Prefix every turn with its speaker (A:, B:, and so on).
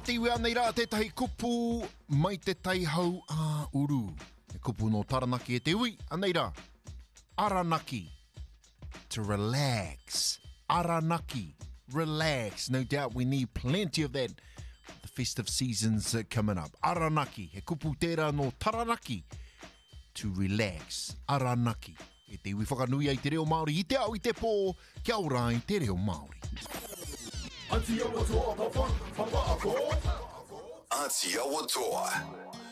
A: te iwi anei rā tētahi kupu mai te taihau a uru. He kupu no taranaki e te iwi anei rā. Aranaki. To relax. Aranaki. Relax. No doubt we need plenty of that. The festive season's coming up. Aranaki. He kupu tērā no taranaki. To relax. Aranaki. E te iwi whakanui ai te reo Māori. I te au i te pō. Kia ora i te reo Māori.
B: Auntie Awa Toa, Papa Ako. Auntie Awa Toa.